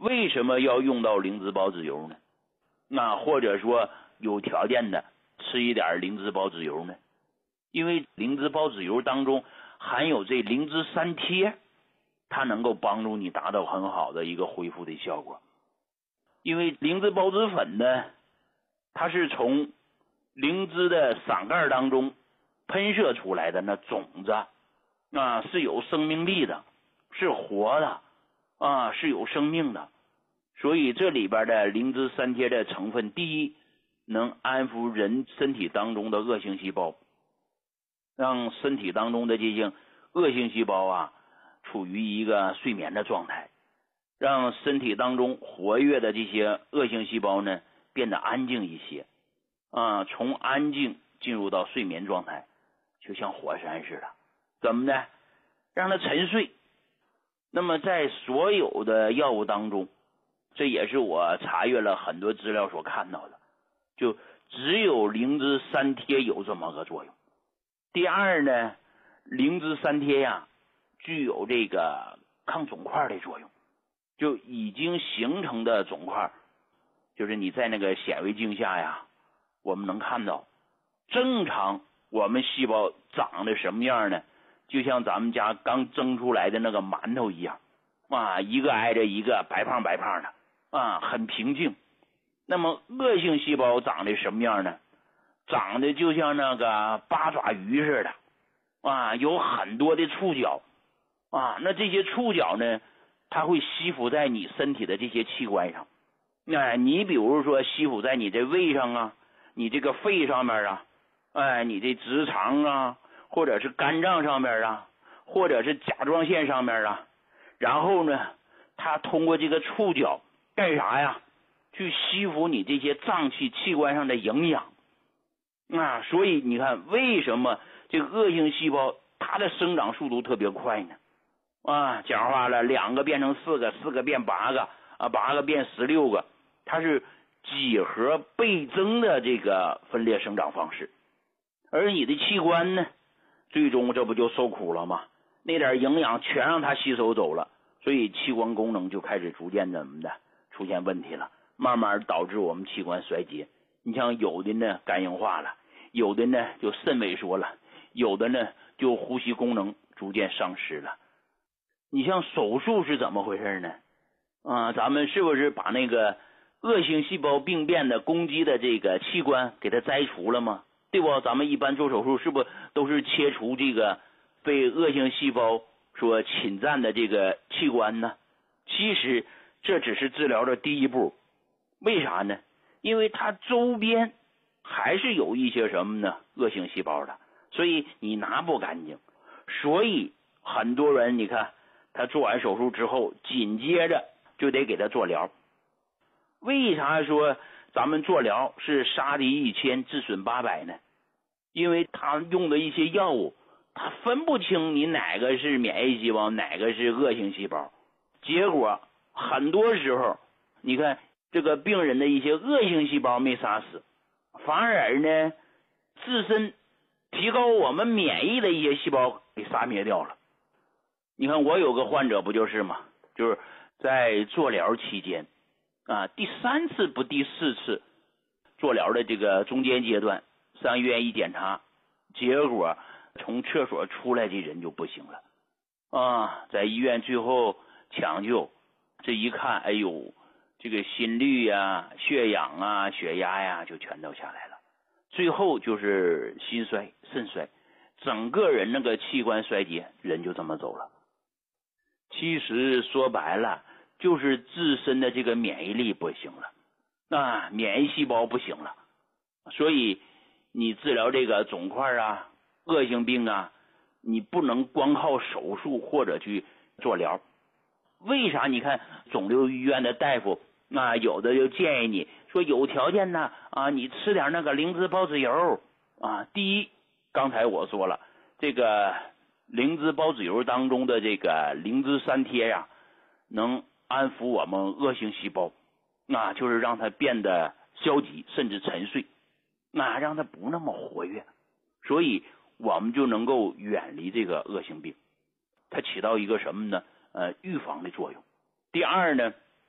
为什么要用到灵芝孢子油呢？那或者说有条件的吃一点灵芝孢子油呢？因为灵芝孢子油当中含有这灵芝三萜，它能够帮助你达到很好的一个恢复的效果。因为灵芝孢子粉呢，它是从灵芝的伞盖当中喷射出来的那种子啊，是有生命力的，是活的啊，是有生命的。所以这里边的灵芝三萜的成分，第一，能安抚人身体当中的恶性细胞，让身体当中的这些恶性细胞啊处于一个睡眠的状态，让身体当中活跃的这些恶性细胞呢变得安静一些啊，从安静进入到睡眠状态，就像火山似的。怎么呢？让它沉睡。那么在所有的药物当中，这也是我查阅了很多资料所看到的，就只有灵芝三萜有这么个作用。第二呢，灵芝三萜呀具有这个抗肿块的作用，就已经形成的肿块，就是你在那个显微镜下呀，我们能看到正常我们细胞长得什么样呢？就像咱们家刚蒸出来的那个馒头一样啊，一个挨着一个，白胖白胖的啊，很平静。那么恶性细胞长得什么样呢？长得就像那个八爪鱼似的啊，有很多的触角啊，那这些触角呢，它会吸附在你身体的这些器官上。那你比如说吸附在你这胃上啊，你这个肺上面啊，你这直肠啊，或者是肝脏上面啊，或者是甲状腺上面啊，然后呢，它通过这个触角干啥呀？去吸附你这些脏器器官上的营养啊，所以你看为什么这个恶性细胞它的生长速度特别快呢？啊，讲话了，2个变成4个，4个变8个啊，8个变16个，它是几何倍增的这个分裂生长方式。而你的器官呢，最终这不就受苦了吗？那点营养全让它吸收走了，所以器官功能就开始逐渐怎么的出现问题了，慢慢导致我们器官衰竭。你像有的呢肝硬化了，有的呢就肾萎缩了，有的呢就呼吸功能逐渐丧失了。你像手术是怎么回事呢？咱们是不是把那个恶性细胞病变的攻击的这个器官给它摘除了吗？对不？咱们一般做手术是不是都是切除这个被恶性细胞所侵占的这个器官呢？其实这只是治疗的第一步。为啥呢？因为它周边还是有一些什么呢？恶性细胞的，所以你拿不干净。所以很多人你看他做完手术之后，紧接着就得给他做疗。为啥说咱们做疗是杀敌1000自损800呢？因为他用的一些药物，他分不清你哪个是免疫细胞，哪个是恶性细胞。结果很多时候你看这个病人的一些恶性细胞没杀死，反而呢自身提高我们免疫的一些细胞给杀灭掉了。你看我有个患者不就是吗？就是在做疗期间第3次不第4次做疗的这个中间阶段，上医院一检查，结果从厕所出来这人就不行了在医院最后抢救，这一看，哎呦，这个心率呀、血氧啊、血压呀就全都下来了，最后就是心衰、肾衰，整个人那个器官衰竭，人就这么走了。其实说白了就是自身的这个免疫力不行了免疫细胞不行了，所以你治疗这个肿块啊、恶性病啊，你不能光靠手术或者去做疗。为啥？你看肿瘤医院的大夫有的就建议你说有条件呢你吃点那个灵芝孢子油第一，刚才我说了，这个灵芝孢子油当中的这个灵芝三萜呀，能安抚我们恶性细胞就是让它变得消极甚至沉睡让它不那么活跃，所以我们就能够远离这个恶性病。它起到一个什么呢？预防的作用。第二呢，